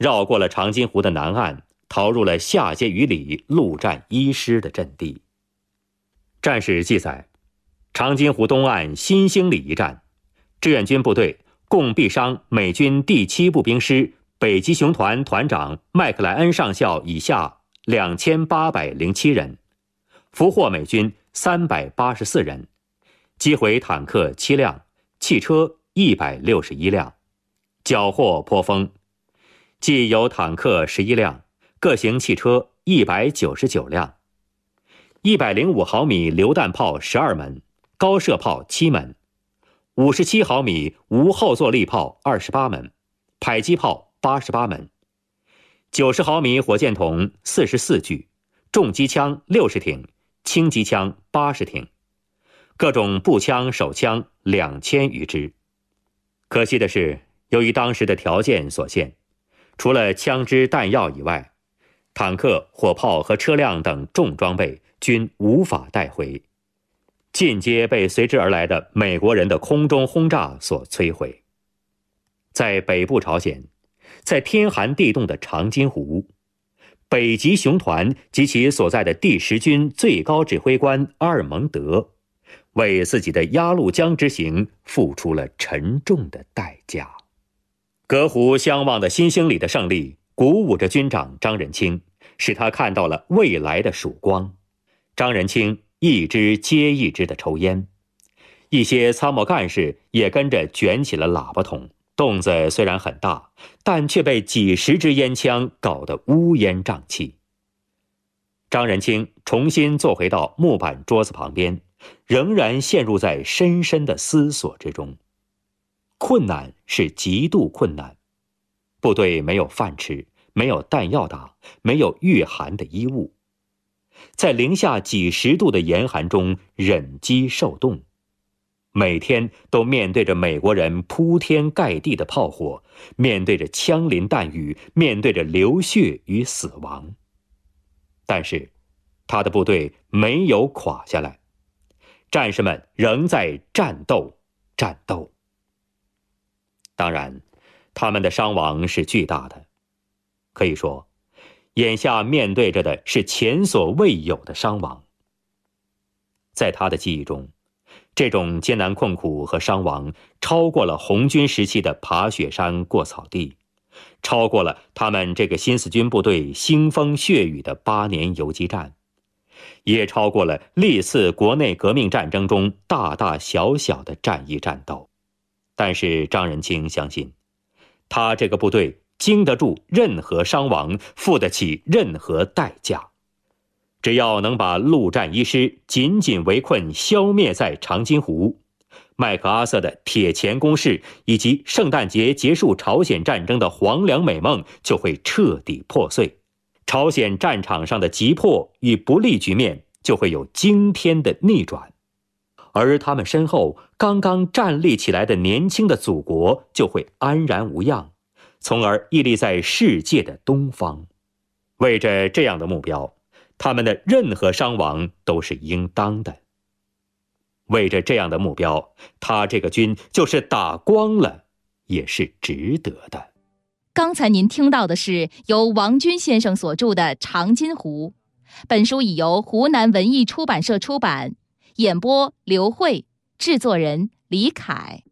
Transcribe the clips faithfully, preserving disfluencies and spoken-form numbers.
绕过了长津湖的南岸，逃入了下碣隅里陆战一师的阵地。战史记载，长津湖东岸新兴里一战，志愿军部队共毙伤美军第七步兵师北极熊团团长麦克莱恩上校以下两千八百零七人，俘获美军三百八十四人，击毁坦克七辆，汽车一百六十一辆，缴获颇丰，既有坦克十一辆，各型汽车一百九十九辆，一百零五毫米榴弹炮十二门，高射炮七门，五十七毫米无后坐力炮二十八门，迫击炮八十八门，九十毫米火箭筒四十四具，重机枪六十挺，轻机枪八十挺，各种步枪、手枪两千余支。可惜的是，由于当时的条件所限，除了枪支弹药以外，坦克、火炮和车辆等重装备均无法带回，尽皆被随之而来的美国人的空中轰炸所摧毁。在北部朝鲜，在天寒地冻的长津湖，北极熊团及其所在的第十军最高指挥官阿尔蒙德，为自己的鸭绿江之行付出了沉重的代价。隔湖相望的新兴里的胜利鼓舞着军长张人清，使他看到了未来的曙光。张人清一支接一支的抽烟，一些参谋干事也跟着卷起了喇叭筒，洞子虽然很大，但却被几十支烟枪搞得乌烟瘴气。张人清重新坐回到木板桌子旁边，仍然陷入在深深的思索之中。困难是极度困难，部队没有饭吃，没有弹药打，没有御寒的衣物，在零下几十度的严寒中忍饥受冻，每天都面对着美国人铺天盖地的炮火，面对着枪林弹雨，面对着流血与死亡。但是他的部队没有垮下来，战士们仍在战斗战斗。当然，他们的伤亡是巨大的，可以说眼下面对着的是前所未有的伤亡。在他的记忆中，这种艰难困苦和伤亡超过了红军时期的爬雪山过草地，超过了他们这个新四军部队腥风血雨的八年游击战，也超过了历次国内革命战争中大大小小的战役战斗。但是张人清相信，他这个部队经得住任何伤亡，付得起任何代价。只要能把陆战一师紧紧围困消灭在长津湖，麦克阿瑟的铁钳攻势以及圣诞节结束朝鲜战争的黄粱美梦就会彻底破碎，朝鲜战场上的急迫与不利局面就会有惊天的逆转，而他们身后刚刚站立起来的年轻的祖国就会安然无恙，从而屹立在世界的东方。为着这样的目标，他们的任何伤亡都是应当的。为着这样的目标，他这个军就是打光了，也是值得的。 刚才您听到的是由王军先生所著的《长津湖》，本书已由湖南文艺出版社出版，演播刘慧，制作人李凯。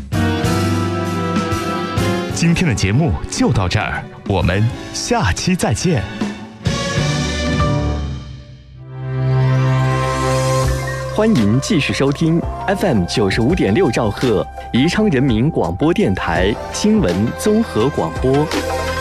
今天的节目就到这儿，我们下期再见。 欢迎继续收听 F M 九十五点六兆赫宜昌人民广播电台新闻综合广播。